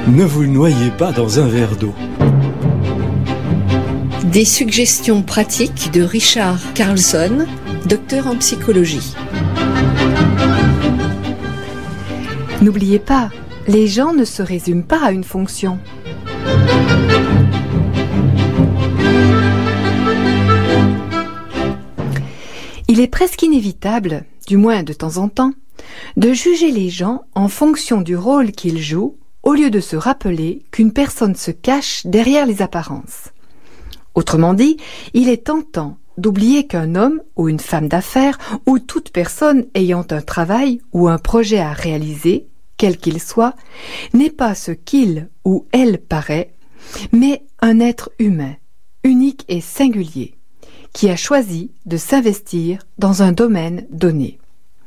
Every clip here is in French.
Ne vous noyez pas dans un verre d'eau. Des suggestions pratiques de Richard Carlson, docteur en psychologie. N'oubliez pas, les gens ne se résument pas à une fonction. Il est presque inévitable, du moins de temps en temps, de juger les gens en fonction du rôle qu'ils jouent, au lieu de se rappeler qu'une personne se cache derrière les apparences. Autrement dit, il est tentant d'oublier qu'un homme ou une femme d'affaires ou toute personne ayant un travail ou un projet à réaliser, quel qu'il soit, n'est pas ce qu'il ou elle paraît, mais un être humain, unique et singulier, qui a choisi de s'investir dans un domaine donné.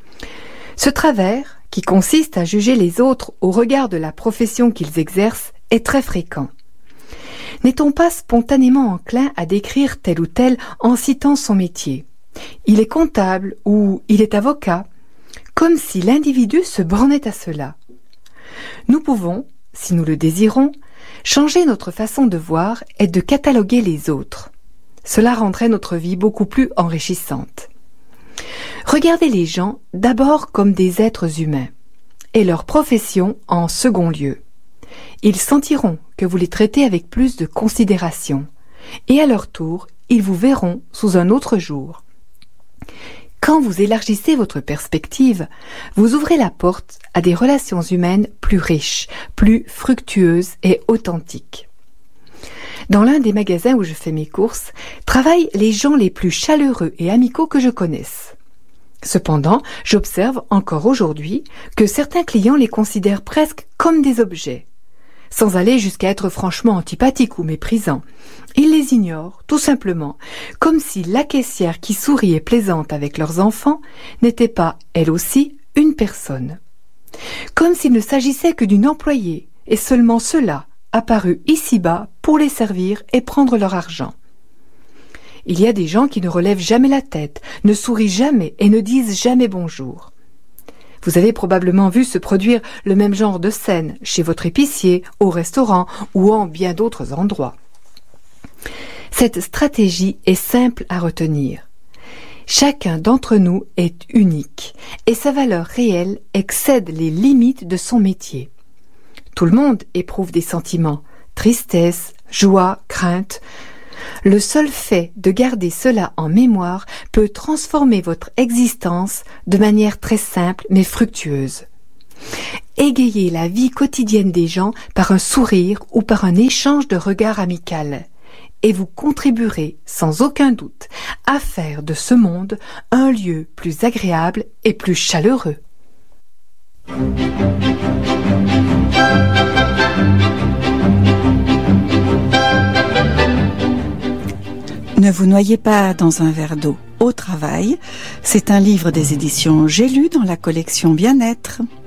Ce travers, qui consiste à juger les autres au regard de la profession qu'ils exercent, est très fréquent. N'est-on pas spontanément enclin à décrire tel ou tel en citant son métier ? Il est comptable ou il est avocat, comme si l'individu se bornait à cela. Nous pouvons, si nous le désirons, changer notre façon de voir et de cataloguer les autres. Cela rendrait notre vie beaucoup plus enrichissante. Regardez les gens d'abord comme des êtres humains, et leur profession en second lieu. Ils sentiront que vous les traitez avec plus de considération, et à leur tour, ils vous verront sous un autre jour. Quand vous élargissez votre perspective, vous ouvrez la porte à des relations humaines plus riches, plus fructueuses et authentiques. Dans l'un des magasins où je fais mes courses, travaillent les gens les plus chaleureux et amicaux que je connaisse. Cependant, j'observe encore aujourd'hui que certains clients les considèrent presque comme des objets. Sans aller jusqu'à être franchement antipathiques ou méprisants. Ils les ignorent, tout simplement, comme si la caissière qui sourit et plaisante avec leurs enfants n'était pas, elle aussi, une personne. Comme s'il ne s'agissait que d'une employée, et seulement cela, apparue ici-bas pour les servir et prendre leur argent. Il y a des gens qui ne relèvent jamais la tête, ne sourient jamais et ne disent jamais bonjour. Vous avez probablement vu se produire le même genre de scène chez votre épicier, au restaurant ou en bien d'autres endroits. Cette stratégie est simple à retenir. Chacun d'entre nous est unique et sa valeur réelle excède les limites de son métier. Tout le monde éprouve des sentiments, tristesse, joie, crainte. Le seul fait de garder cela en mémoire peut transformer votre existence de manière très simple mais fructueuse. Égayez la vie quotidienne des gens par un sourire ou par un échange de regards amical, et vous contribuerez sans aucun doute à faire de ce monde un lieu plus agréable et plus chaleureux. Ne vous noyez pas dans un verre d'eau au travail. C'est un livre des éditions J'ai lu dans la collection Bien-être.